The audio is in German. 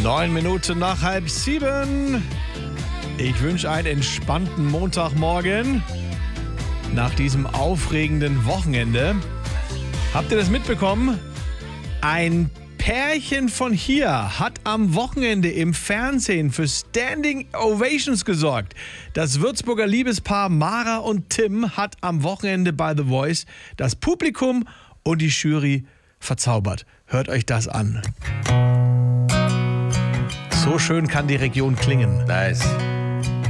9 Minuten nach 6:30. Ich wünsche einen entspannten Montagmorgen nach diesem aufregenden Wochenende. Habt ihr das mitbekommen? Ein Pärchen von hier hat am Wochenende im Fernsehen für Standing Ovations gesorgt. Das Würzburger Liebespaar Mara und Tim hat am Wochenende bei The Voice das Publikum und die Jury verzaubert. Hört euch das an. So schön kann die Region klingen. Nice.